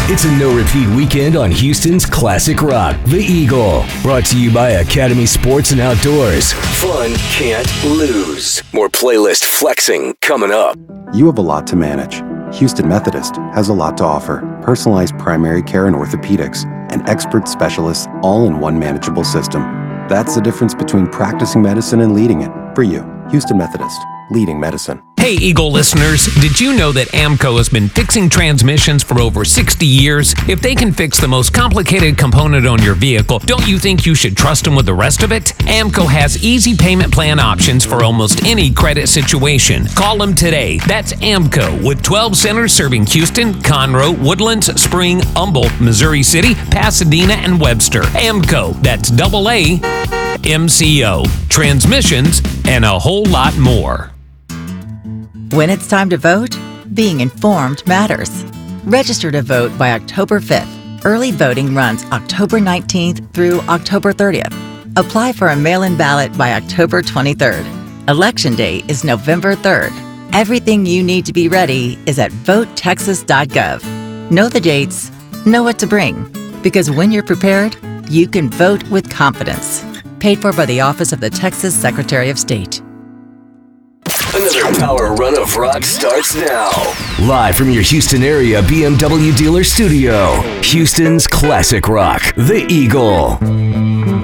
It's a no-repeat weekend on Houston's classic rock, The Eagle. Brought to you by Academy Sports and Outdoors. Fun can't lose. More playlist flexing coming up. You have a lot to manage. Houston Methodist has a lot to offer. Personalized primary care and orthopedics, and expert specialists all in one manageable system. That's the difference between practicing medicine and leading it. For you, Houston Methodist, leading medicine. Hey, Eagle listeners, did you know that AMCO has been fixing transmissions for over 60 years? If they can fix the most complicated component on your vehicle, don't you think you should trust them with the rest of it? AMCO has easy payment plan options for almost any credit situation. Call them today. That's AMCO, with 12 centers serving Houston, Conroe, Woodlands, Spring, Humboldt, Missouri City, Pasadena, and Webster. AMCO, that's AAMCO. Transmissions and a whole lot more. When it's time to vote, being informed matters. Register to vote by October 5th. Early voting runs October 19th through October 30th. Apply for a mail-in ballot by October 23rd. Election Day is November 3rd. Everything you need to be ready is at votetexas.gov. Know the dates, know what to bring, because when you're prepared, you can vote with confidence. Paid for by the Office of the Texas Secretary of State. Another power run of rock starts now. Live from your Houston area BMW dealer studio, Houston's classic rock, The Eagle.